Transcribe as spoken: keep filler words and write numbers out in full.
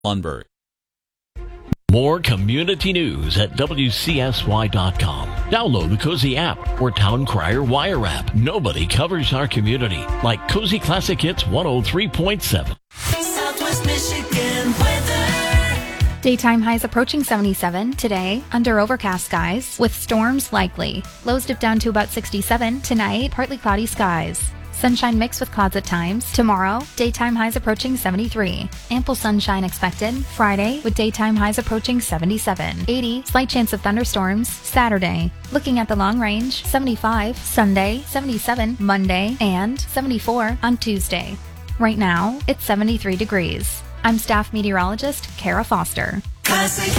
Lundberg. More community news at W C S Y dot com. Download the Cozy app or Town Crier Wire app. Nobody covers our community like Cozy Classic Hits one oh three point seven. Southwest Michigan weather. Daytime highs approaching seventy-seven today, under overcast skies, with storms likely. Lows dip down to about sixty-seven tonight, partly cloudy skies. Sunshine mixed with clouds at times. Tomorrow, daytime highs approaching seventy-three. Ample sunshine expected. Friday, with daytime highs approaching seventy-seven. eighty, slight chance of thunderstorms. Saturday, looking at the long range, seventy-five. Sunday, seventy-seven. Monday, and seventy-four on Tuesday. Right now, it's seventy-three degrees. I'm staff meteorologist Kara Foster. Classic